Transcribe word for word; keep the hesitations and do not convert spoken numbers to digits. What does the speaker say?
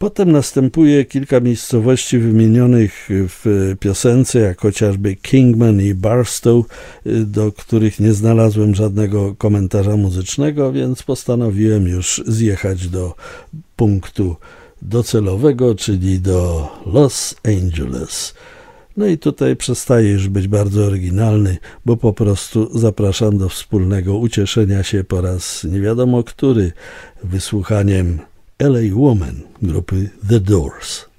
Potem następuje kilka miejscowości wymienionych w piosence, jak chociażby Kingman i Barstow, do których nie znalazłem żadnego komentarza muzycznego, więc postanowiłem już zjechać do punktu docelowego, czyli do Los Angeles. No i tutaj przestaję już być bardzo oryginalny, bo po prostu zapraszam do wspólnego ucieszenia się po raz nie wiadomo który wysłuchaniem L A Woman grupy The Doors.